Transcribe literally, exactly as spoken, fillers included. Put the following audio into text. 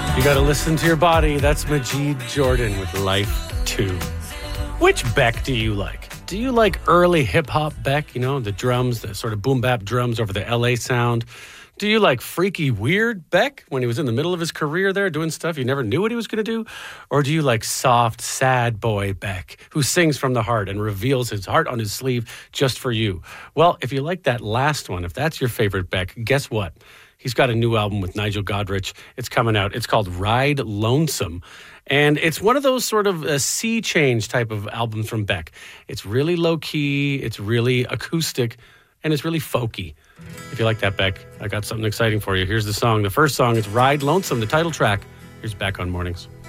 You got to listen to your body. That's Majid Jordan with Life two. Which Beck do you like? Do you like early hip-hop Beck? You know, the drums, the sort of boom-bap drums over the L A sound. Do you like freaky, weird Beck when he was in the middle of his career there doing stuff you never knew what he was going to do? Or do you like soft, sad boy Beck who sings from the heart and reveals his heart on his sleeve just for you? Well, if you like that last one, if that's your favorite Beck, guess what? He's got a new album with Nigel Godrich. It's coming out. It's called Ride Lonesome. And it's one of those sort of uh, sea change type of albums from Beck. It's really low-key, it's really acoustic, and it's really folky. If you like that, Beck, I got something exciting for you. Here's the song. The first song is Ride Lonesome, the title track. Here's Beck on Mornings.